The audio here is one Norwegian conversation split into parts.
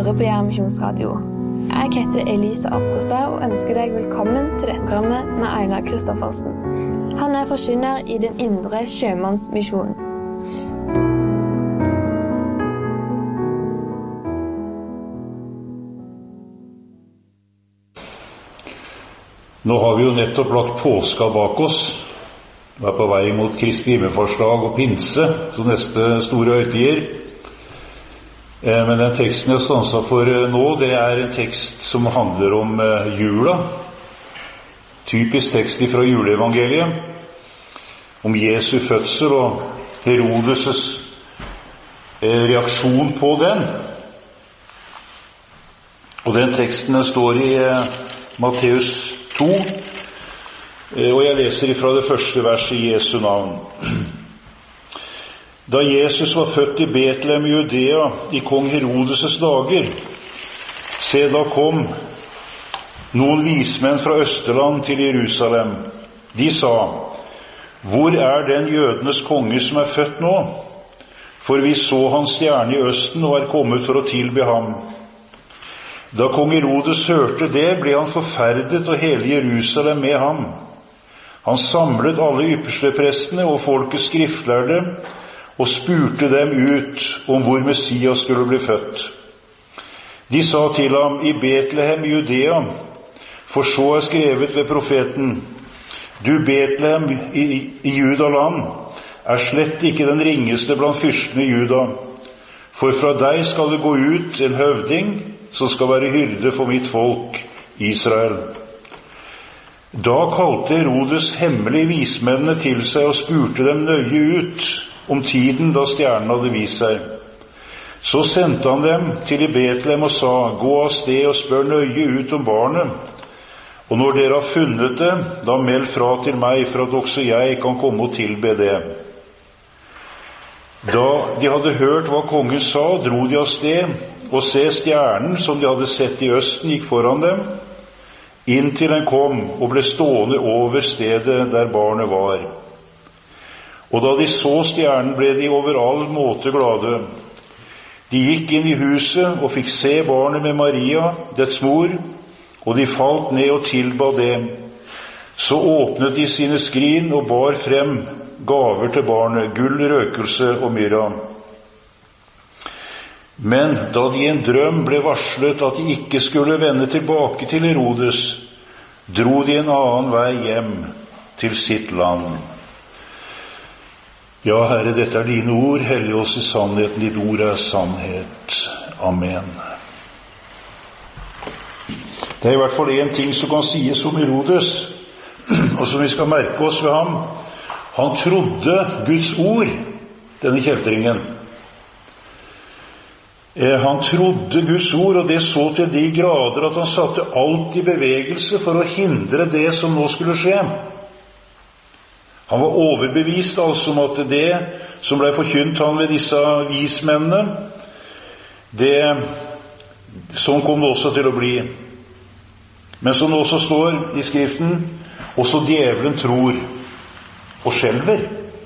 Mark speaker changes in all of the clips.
Speaker 1: hører på Jæren Misjonsradio. Jeg heter Elise Aprostad og ønsker deg velkommen til dette programmet med Einar Kristoffersen. Han er forkynner i den indre sjømannsmisjonen.
Speaker 2: Nå har vi jo nettopp lagt påska bak oss. Vi er på vei mot Kristi himmelfartsdag og pinse, så neste store høytider. Men den teksten jeg stanset for nå, det er en tekst som handler om jula. Typisk tekst fra juleevangeliet, om Jesu fødsel og Herodes' reaksjon på den. Og den teksten står i Matteus 2, og jeg leser fra det første verset i Jesu navn. Da Jesus var født i Betlehem i Judea i kong Herodes' dager, se, da kom noen vismenn fra Østerland til Jerusalem. De sa, hvor er den jødenes konge som er født nå? For vi så hans stjerne i østen og er kommet for å tilbe ham. Da kong Herodes hørte det, ble han forferdet og hele Jerusalem med ham. Han samlet alle yppersteprestene og folkets skriftlærde og spurte dem ut om hvor Messias skulle bli født. De sa til ham, i Betlehem i Judea, for så er skrevet ved profeten, du Betlehem i Judaland er slett ikke den ringeste blant fyrstene i Juda, for fra deg skal det gå ut en høvding som skal være hyrde for mitt folk, Israel. Da kalte Herodes hemmelig vismennene til seg og spurte dem nøye ut om tiden da stjernen hadde vist seg. Så sendte han dem til i Betlehem og sa, gå av sted og spør nøye ut om barnet, og når dere har funnet det, da meld fra til meg, for at også jeg kan komme og tilbe det. Da de hadde hørt hva kongen sa, dro de av sted, og se stjernen som de hadde sett i østen gikk foran dem, inntil den kom og ble stående over stedet der barnet var. Og da de så stjernen, ble de over all måte glade. De gikk inn i huset og fikk se barnet med Maria, dets mor, og de falt ned og tilba det. Så åpnet de sine skrin og bar frem gaver til barnet, gull, røkelse og myrra. Men da de i en drøm ble varslet at de ikke skulle vende tilbake til Herodes, dro de en annen vei hjem til sitt land. Ja, Herre, dette er dine ord, hellig oss i sannheten, ditt ord er sannhet. Amen. Det er i hvert fall en ting som kan sies om Herodes, og som vi skal merke oss ved ham. Han trodde Guds ord, denne kjeltringen. Han trodde Guds ord, og det så til de grader at han satte alt i bevegelse for å hindre det som nå skulle skje. Han var overbevist altså om at det som ble forkynt han ved disse vismennene, sånn kom det også til å bli. Men som det også står i Skriften, også djevelen tror og skjelver.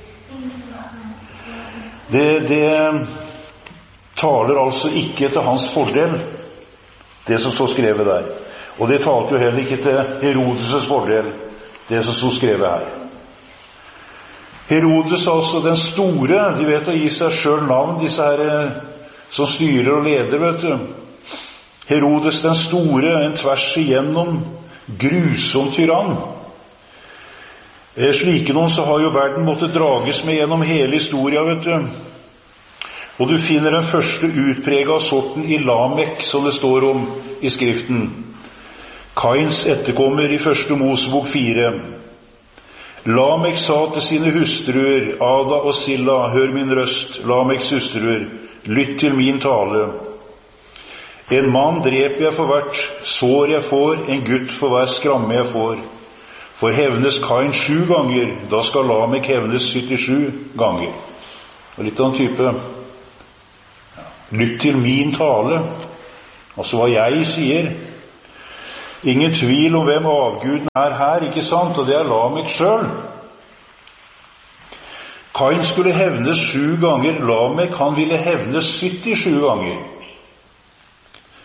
Speaker 2: Det taler altså ikke til hans fordel, det som står skrevet der. Og det talte jo heller ikke til Herodes' fordel, det som står skrevet her. Herodes, altså den store, de vet å gi seg selv navn, disse her som styrer og leder, vet du. Herodes den store, en tvers igjennom, grusom tyrann. Slike noen så har jo verden måttet drages med gjennom hele historia, vet du. Og du finner den første utpreget av sorten i Lamek, som det står om i Skriften. Kains etterkommer i første Mosebok 4. Lamek sa til sine hustruer, Ada og Silla, hør min røst, Lameks hustruer, lytt til min tale. En mann dreper jeg for hvert sår jeg får, en gutt for hver skramme jeg får. For hevnes Kain 7 ganger, da skal Lamek hevnes 77 ganger. Og litt av en type, lytt til min tale, altså hva jeg sier. Ingen tvil om hvem avguden er her, ikke sant? Og det er Lamek selv. Kain skulle hevnes 7 ganger, Lamek han ville hevnes 77 ganger.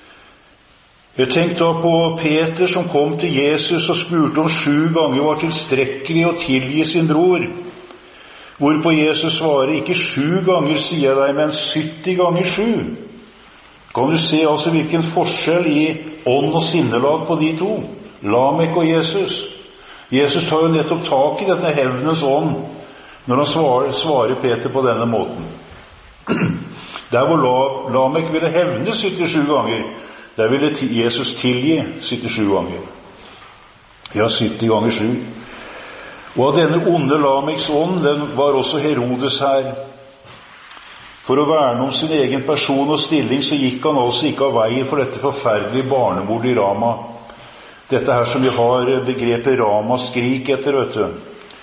Speaker 2: Tenk da på Peter som kom til Jesus og spurte om 7 ganger var tilstrekkelig å tilgi sin bror. Hvorpå Jesus svarer, ikke 7 ganger sier jeg deg, men 70 ganger 7. Kan du se altså hvilken forskjell i ånd og sinnelag på de to? Lamek og Jesus. Jesus tar jo nettopp tak i denne hevnens ånd når han svarer Peter på denne måten. Der hvor Lamek ville hevne 77 ganger, der ville Jesus tilgi 77 ganger. Ja, 70 ganger 7. Og av denne onde Lameks ånd, den var også Herodes her. For å verne om sin egen person og stilling, så gikk han altså ikke av veien for dette forferdelige barnemord i Rama. Dette her som vi har begrepet Rama-skrik etter, vet du.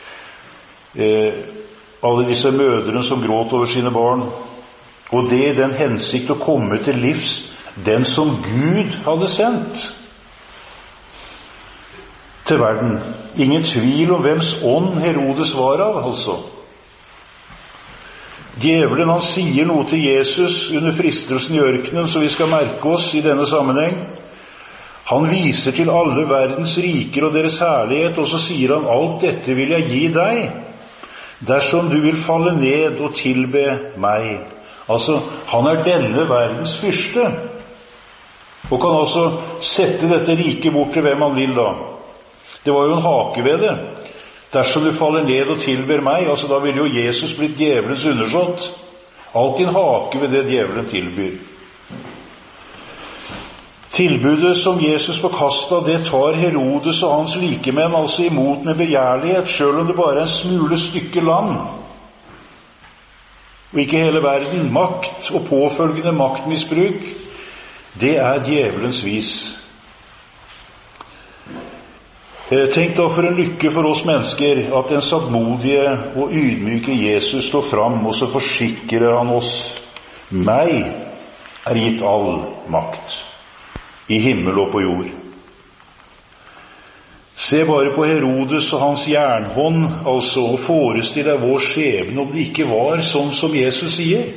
Speaker 2: Alle disse mødrene som gråt over sine barn. Og det i den hensikt å komme til livs den som Gud hadde sendt til verden. Ingen tvil om hvems ånd Herodes var av, altså. Djevelen, han sier noe til Jesus under fristelsen i ørkenen, så vi skal merke oss i denne sammenheng. Han viser til alle verdens riker og deres herlighet, og så sier han, alt dette vil jeg gi deg, dersom du vil falle ned og tilbe meg. Altså, han denne verdens fyrste, og kan altså sette dette riket bort til hvem han vil da. Det var jo en hake ved det. Dersom du faller ned og tilber meg, altså da vil jo Jesus blitt djevelens undersått. Alltid en hake ved det djevelen tilbyr. Tilbudet som Jesus forkastet, det tar Herodes og hans likemenn altså imot med begjærlighet, selv om det bare en smule stykke land. Og ikke hele verden. Makt og påfølgende maktmisbruk, det djevelens vis. Tenk da for en lykke for oss mennesker at den saktmodige og ydmyke Jesus står fram, og så forsikrer han oss, meg gitt all makt i himmel og på jord. Se bare på Herodes og hans jernhånd, altså, og forestill deg vår skjebne om det ikke var sånn som Jesus sier.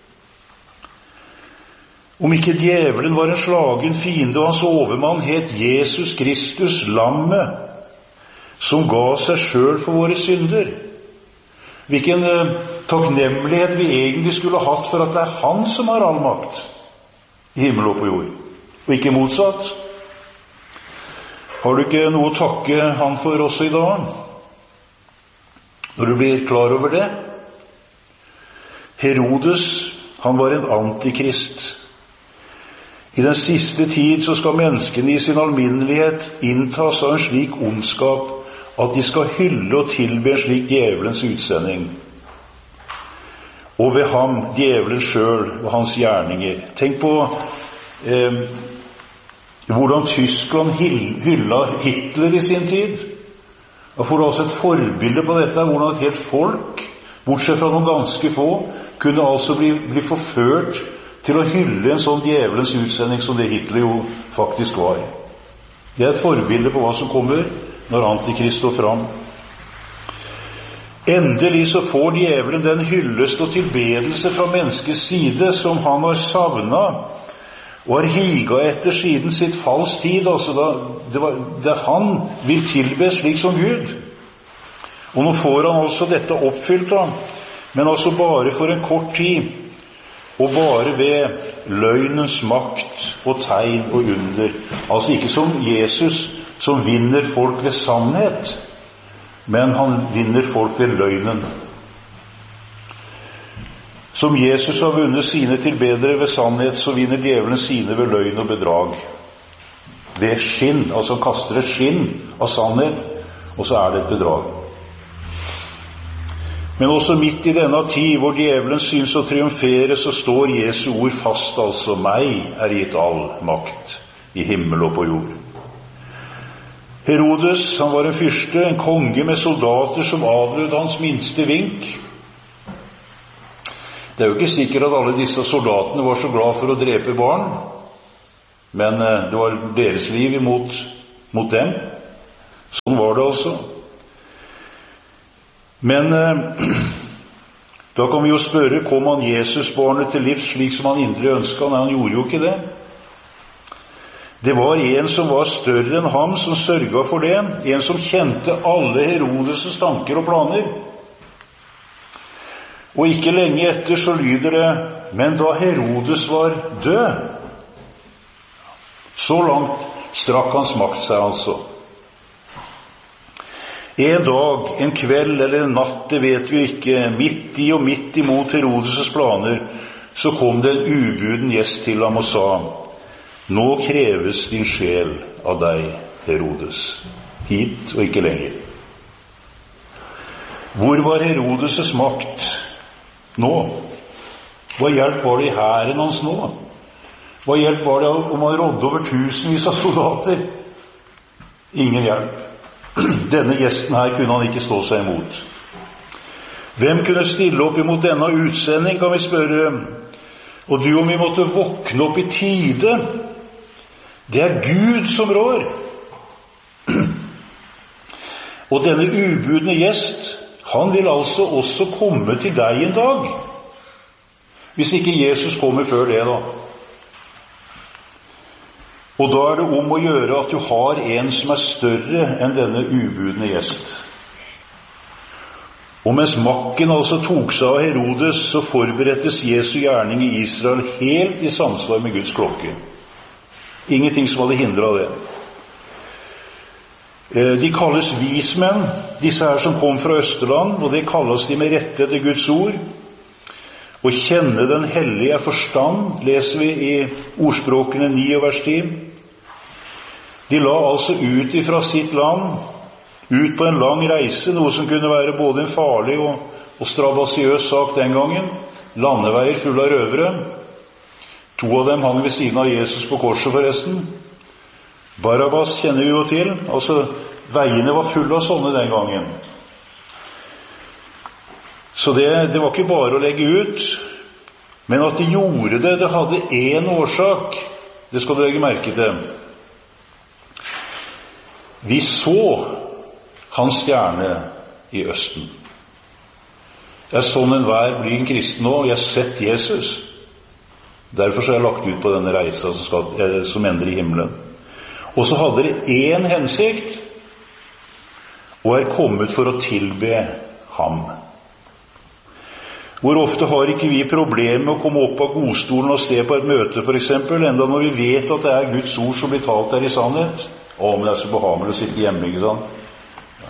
Speaker 2: Om ikke djevelen var en slagen fiende, og hans overmann het Jesus Kristus, lammet, som ga seg selv for våre synder. Hvilken takknemlighet vi egentlig skulle hatt for at det han som har all makt i himmel og på jord, og ikke motsatt. Har du ikke noe å takke han for også i dag, når du blir klar over det? Herodes, han var en antikrist. I den siste tid så skal menneskene i sin alminnelighet inntas av en slik ondskap at de skal hylle og tilbe en slik djevelens utsending. Og ved ham, djevelen selv og hans gjerninger. Tenk på hvordan Tyskland hylla Hitler i sin tid. Og får altså et forbilde på dette, hvordan et helt folk, bortsett fra noen ganske få, kunne altså bli forført til å hylle en sånn djevelens utsending som det Hitler jo faktisk var. Det et forbilde på hva som kommer når Antikrist står fram. Endelig så får djevelen den hyllest og tilbedelse fra menneskets side som han har savnet og har higet etter siden sitt falls tid. Altså det han vil tilbe slik som Gud. Og nå får han altså dette oppfylt da, men altså bare for en kort tid, og bare ved løgnens makt og tegn og under. Altså ikke som Jesus som vinner folk ved sannhet, men han vinner folk ved løgnen. Som Jesus har vunnet sine tilbedere ved sannhet, så vinner djevelen sine ved løgn og bedrag. Ved skinn, altså han kaster et skinn av sannhet, og så det et bedrag. Men også midt i denne tid, hvor djevelen synes å triumfere, så står Jesu ord fast, altså meg gitt all makt i himmel og på jord. Herodes, han var en fyrste, en konge med soldater som adlød hans minste vink. Det jo ikke sikkert at alle disse soldatene var så glad for å drepe barn, men det var deres liv mot dem. Sånn var det altså. Men da kan vi jo spørre, kom han Jesusbarnet til livs slik som han inderlig ønsket? Nei, han gjorde jo ikke det. Det var en som var større enn ham som sørget for det, en som kjente alle Herodes' tanker og planer. Og ikke lenge etter så lyder det, men da Herodes var død. Så langt strakk hans makt seg altså. En dag, en kveld eller en natt, det vet vi ikke, midt i og midt imot Herodes' planer, så kom det en ubuden gjest til ham og sa, nå kreves din sjel av deg, Herodes, hit og ikke lenger. Hvor var Herodes' makt nå? Hva hjelp var det i hæren hans nå? Hva hjelp var det om han rådde over tusenvis av soldater? Ingen hjelp. Denne gjesten her kunne han ikke stå seg imot. Hvem kunne stille opp imot denne utsending, kan vi spørre. Og du, om vi måtte våkne opp i tide, det er Gud som rår. Og denne ubudne gjest, han vil altså også komme til deg en dag. Hvis ikke Jesus kommer før det da. Og da er det om å gjøre at du har en som er større enn denne ubudne gjest. Og mens makken altså tok seg av Herodes, så forberettes Jesu gjerning i Israel helt i samsvar med Guds klokke. Ingenting som hadde hindret det. De kalles vismenn, disse her som kom fra Østerland, og det kalles de med rette etter Guds ord. Å kjenne den hellige forstand, leser vi i ordspråkene 9 og vers 10. De la altså ut ifra sitt land, ut på en lang reise, noe som kunne være både en farlig og strabasiøs sak den gangen. Landeveier full av røvere. 2 av dem hang ved siden av Jesus på korset forresten. Barabbas kjenner vi jo til, altså veiene var fulle av sånne den gangen. Så det var ikke bare å legge ut, men at de gjorde det, det hadde en årsak. Det skal du legge merke til. Vi så hans stjerne i Østen. Det er sånn en hver blir en kristen nå. Jeg har sett Jesus. Derfor så har jeg lagt ut på denne reisa som ender i himmelen. Og så hadde det en hensikt, og er kommet for å tilbe ham. Hvor ofte har ikke vi problemer med å komme opp av godstolen og sted på et møte, for eksempel, enda når vi vet at det er Guds ord som blir talt der i sannhet? Men det er så behagelig å sitte hjemme, ikke sant? Ja.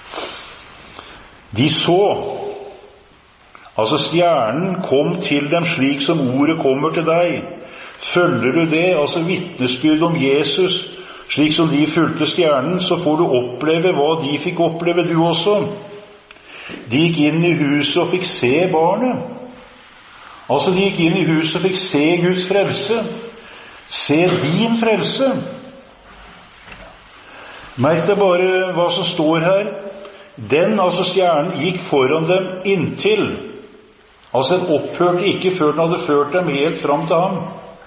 Speaker 2: De så, altså stjernen kom til dem slik som ordet kommer til deg. Følger du det, altså vitnesbyrd om Jesus, slik som de fulgte stjernen, så får du oppleve hva de fikk oppleve, du også. De gikk inn i huset og fikk se barnet. Altså de gikk inn i huset og fikk se Guds frelse. Se din frelse. Merk deg bare hva som står her. Den, altså stjernen, gikk foran dem inntil. Altså den opphørte ikke før den hadde ført dem helt fram til ham.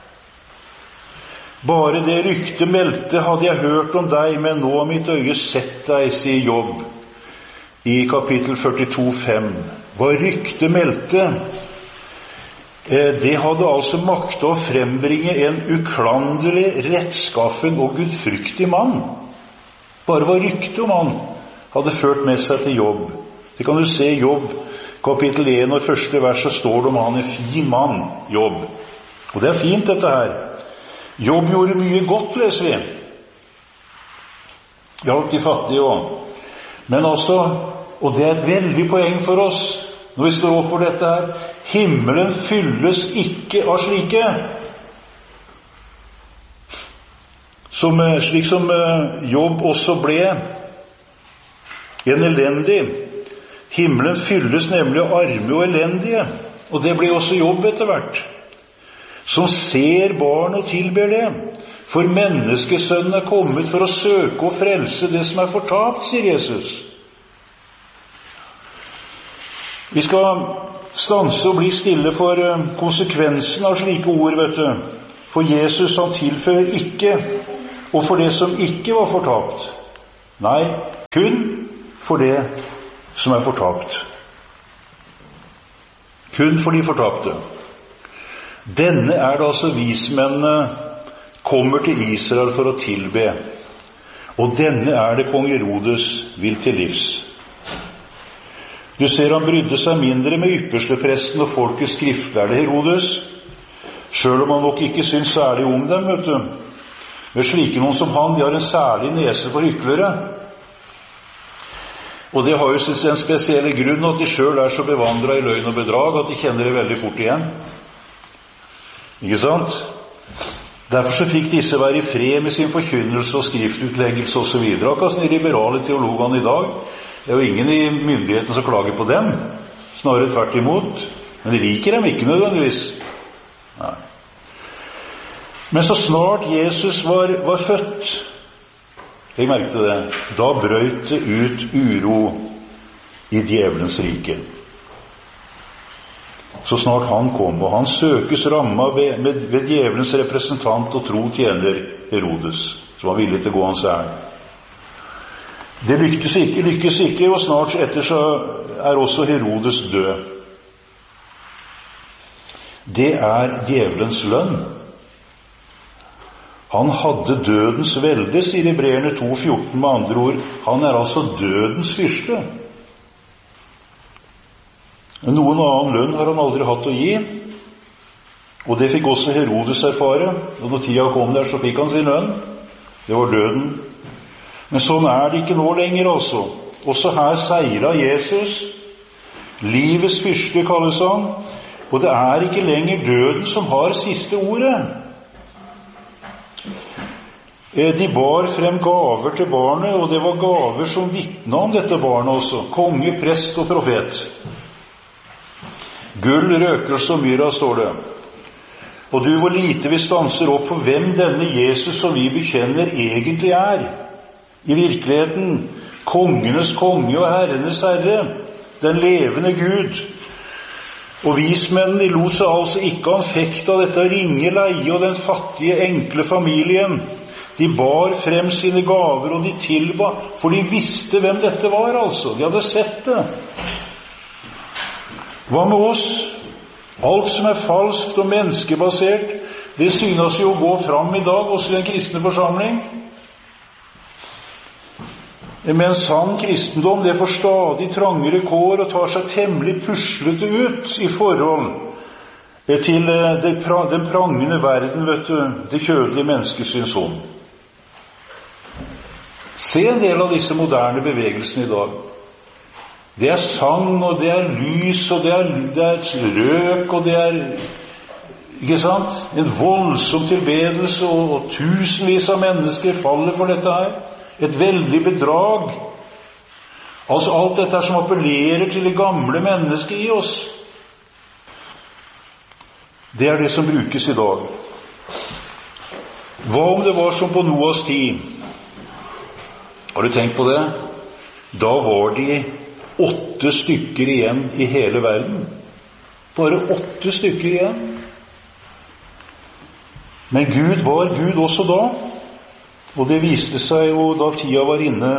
Speaker 2: Bare det rykte meldte hadde jeg hørt om deg, men nå har mitt øye sett deg, sier Jobb i kapittel 42:5. Hva rykte meldte, det hadde altså maktet å frembringe en uklanderlig, rettskaffen og gudfryktig mann. Bare hva rykte om han hadde ført med seg til Jobb. Det kan du se i Jobb, kapittel 1 og første vers, så står det om han en fin mann, Jobb. Og det er fint dette her. Jobb gjorde mye godt, leser vi. Hjalp de fattige også. Men altså, og det er et veldig poeng for oss, når vi står opp for dette her, himmelen fylles ikke av slike. Slik som Jobb også ble en elendig. Himmelen fylles nemlig av arme og elendige, og det blir også Jobb etter hvert. Som ser barn og tilber det. For menneskesønnen er kommet for å søke og frelse det som er fortapt, sier Jesus. Vi skal stanse og bli stille for konsekvensen av slike ord, vet du. For Jesus han tilfører ikke, og for det som ikke var fortapt. Nei, kun for det som er fortapt. Kun for de fortapte. Denne er det altså vismennene kommer til Israel for å tilbe, og denne det kong Herodes vil til livs. Du ser han brydde seg mindre med ypperstepresten og folkets skriftlærde Herodes, selv om han nok ikke synes særlig om dem, vet du. Men slike noen som han, de har en særlig nese for hyklere. Og det har jo en spesielle grunn at de selv så bevandret i løgn og bedrag, at de kjenner det veldig fort igjen. Ikke sant? Derfor så fikk disse være i fred med sin forkynnelse og skriftutleggelse og så videre. Akkurat som de liberale teologene i dag. Det jo ingen i myndigheten som klager på dem. Snarere tvert imot. Men de liker dem ikke nødvendigvis. Nei. Men så snart Jesus var født, jeg merkte det, da brøt det ut uro i djevelens rike. Så snart han kom, og han søkes rammet ved djevelens representant og tro tjener Herodes, som var villig til å gå hans ærend. Det lykkes ikke, og snart etter så også Herodes død. Det djevelens lønn. Han hadde dødens velde, sier Hebreerne 2,14 med andre ord. Han altså dødens fyrste. Noen annen lønn har han aldri hatt å gi, og det fikk også Herodes erfare. Og når tida kom der, så fikk han sin lønn. Det var døden. Men sånn det ikke nå lenger, altså. Også her seiret Jesus. Livets fyrste kalles han, og det ikke lenger døden som har siste ordet. De bar frem gaver til barnet, og det var gaver som vitnet om dette barnet også. Konge, prest og profet. Gull, røkelse og myra, står det. Og du, hvor lite vi stanser opp for hvem denne Jesus som vi bekjenner egentlig I virkeligheten, kongenes konge og herrenes herre, den levende Gud. Og vismennene lot seg altså ikke anfekte av dette ringe leie og den fattige, enkle familien. De bar frem sine gaver, og de tilba, for de visste hvem dette var, altså. De hadde sett det. Hva med oss? Alt som falskt og menneskebasert, det synes jo å gå fram I dag, også I den kristne forsamling. Men sann kristendom, det får stadig trangere kår og tar seg temmelig puslete ut I forhold til den prangende verden, vet du, det kjødelige menneskesyns om. Se en del av disse moderne bevegelsene I dag. Det sang, og det lys, og det røk, og det ikke sant? En voldsom tilbedelse, og tusenvis av mennesker faller for dette her. Et veldig bedrag. Altså alt dette som appellerer til det gamle mennesket I oss. Det det som brukes I dag. Hva om det var som på Noas tid? Har du tenkt på det? Da var de 8 stykker igjen I hele verden. Bare 8 stykker igjen. Men Gud var Gud også da. Og det viste seg jo da tida var inne.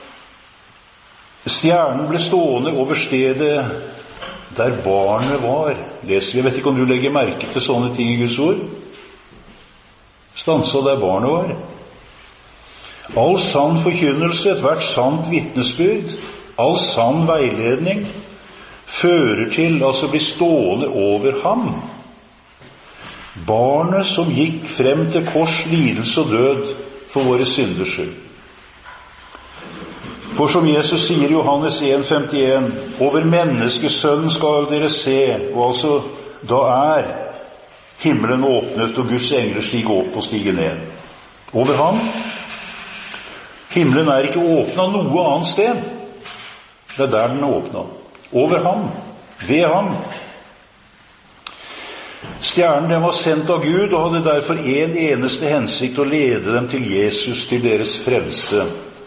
Speaker 2: Stjernen ble stående over stedet der barnet var. Leser vi, jeg vet ikke om du legger merke til sånne ting I Guds ord. Stansa der barnet var. All sann forkynnelse, et hvert sant vittnesbyrd, all sann veiledning, fører til altså bli stående over ham. Barnet som gikk frem til kors, lidelse og død for våre synders skyld. For som Jesus sier I Johannes 1,51, over menneskesønnen skal dere se, og altså da himmelen åpnet og Guds engler stige opp og stige ned. Over ham. Himmelen ikke åpnet noe annet sted. Det der den åpnet. Over ham. Ved ham. Stjernen den var sendt av Gud og hadde derfor en eneste hensikt å lede dem til Jesus, til deres frelse.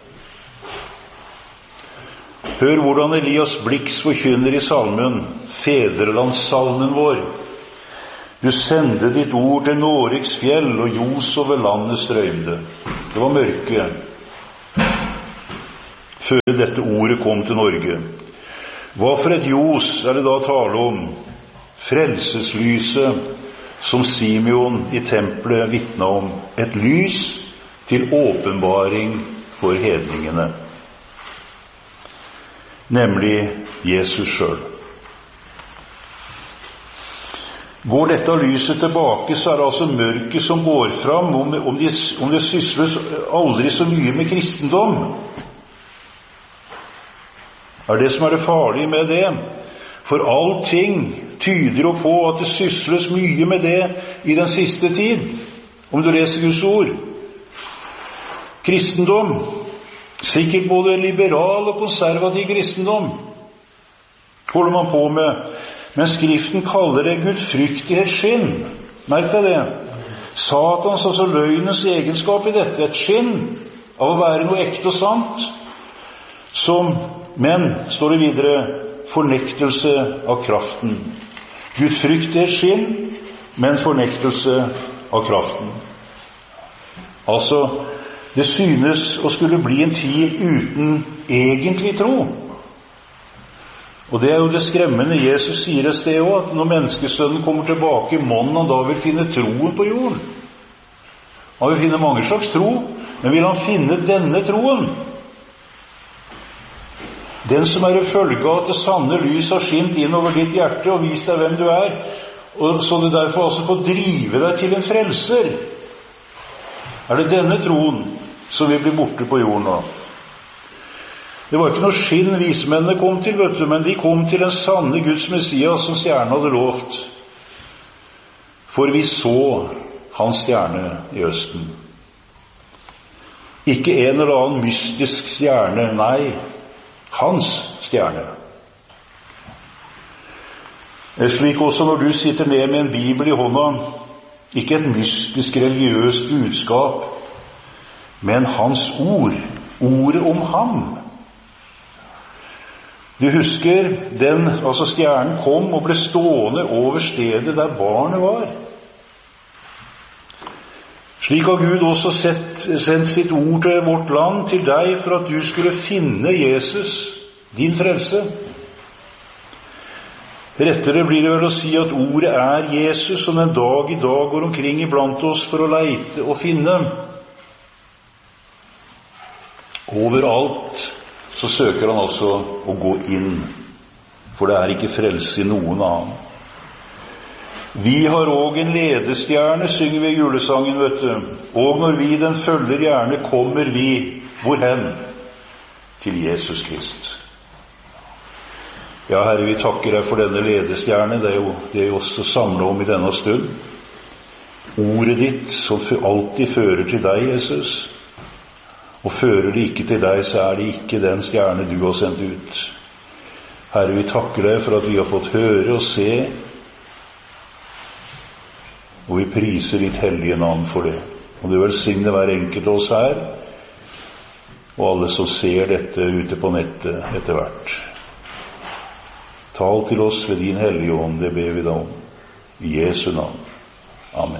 Speaker 2: Hør hvordan Elias Blix forkynner I salmen, fedrelandssalmen vår. Du sendte ditt ord til Noriks fjell, og ljos over landet strømde. Det var mørke før dette ordet kom til Norge. Hva for et ljos det da tale om? Frelseslyset som Simeon i tempelet vitnet om, et lys til åpenbaring for hedningene, nemlig Jesus selv. Går dette lyset tilbake, så det altså mørket som går fram, om det sysles aldri så mye med kristendom. Det som det farlige med det. For allting tyder jo på at det sysles mye med det i den siste tid, om du leser Guds ord. Kristendom, sikkert både liberal og konservativ kristendom, holder man på med. Men Skriften kaller det gudfryktighetsskinn. Merk deg det. Satans, altså løgnens egenskap i dette, et skinn av å være noe ekte og sant, men, står det videre, fornektelse av kraften. Gudfryktighetsskinn, men fornektelse av kraften. Altså, det synes å skulle bli en tid uten egentlig tro. Og det jo det skremmende. Jesus sier et sted også, at når menneskesønnen kommer tilbake i månen, han da vil finne troen på jorden. Han vil finne mange slags tro, men vil han finne denne troen? Den som en følge av at det sanne lys har skint inn over ditt hjerte og vist deg hvem du og så det derfor altså får drive deg til en frelser. Det denne troen som vil bli borte på jorden nå? Det var ikke noe skinn vismennene kom til, men de kom til den sanne Guds Messias som stjernen hadde lovt. For vi så hans stjerne i østen. Ikke en eller annen mystisk stjerne, nei, hans stjerne. Slik også når du sitter ned med en bibel i hånda, ikke et mystisk religiøst budskap, men hans ord, ordet om ham. Du husker, altså stjernen kom og ble stående over stedet der barnet var. Slik har Gud også sendt sitt ord til vårt land, til deg, for at du skulle finne Jesus, din frelse. Rettere blir det vel å si at ordet Jesus, som en dag i dag går omkring iblant oss for å leite og finne. Overalt så søker han altså å gå inn, for det ikke frelse i noen annen. Vi har også en ledestjerne, synger vi i julesangen, vet du. Og når vi den følger gjerne, kommer vi, hvorhen? Til Jesus Krist. Ja, Herre, vi takker deg for denne ledestjerne, det jo det vi også samler om i denne stund. Ordet ditt som alltid fører til deg, Jesus. Og fører det ikke til deg, så det ikke den stjerne du har sendt ut. Herre, vi takker deg for at vi har fått høre og se, og vi priser ditt hellige navn for det. Og du velsigne hver enkelt av oss her, og alle som ser dette ute på nettet etter hvert. Tal til oss ved din hellige ånd, det ber vi deg om. I Jesu navn. Amen.